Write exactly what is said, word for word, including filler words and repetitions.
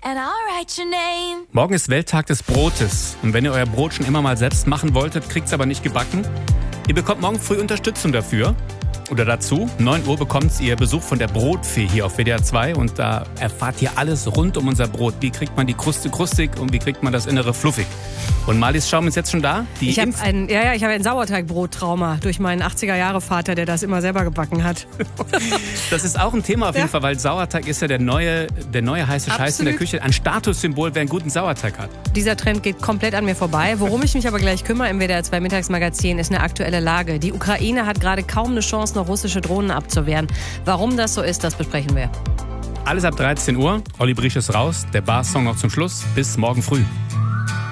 and I'll write your name. Morgen ist Welttag des Brotes. Und wenn ihr euer Brot schon immer mal selbst machen wolltet, kriegt es aber nicht gebacken, ihr bekommt morgen früh Unterstützung dafür. Oder dazu, neun Uhr bekommt ihr Besuch von der Brotfee hier auf W D R zwei und da erfahrt ihr alles rund um unser Brot. Wie kriegt man die Kruste krustig und wie kriegt man das Innere fluffig? Und Marlies Schaum ist jetzt schon da. Die ich habe Impf- ein, ja, ja, ich habe ein Sauerteigbrot-Trauma durch meinen achtziger-Jahre-Vater, der das immer selber gebacken hat. Das ist auch ein Thema auf jeden Ja. Fall, weil Sauerteig ist ja der neue, der neue heiße Scheiß in der Absolut. Küche. Ein Statussymbol, wer einen guten Sauerteig hat. Dieser Trend geht komplett an mir vorbei. Worum ich mich aber gleich kümmere im W D R zwei Mittagsmagazin ist eine aktuelle Lage. Die Ukraine hat gerade kaum eine Chance, noch russische Drohnen abzuwehren. Warum das so ist, das besprechen wir. Alles ab dreizehn Uhr. Olli Briesch ist raus. Der Bar-Song noch zum Schluss. Bis morgen früh.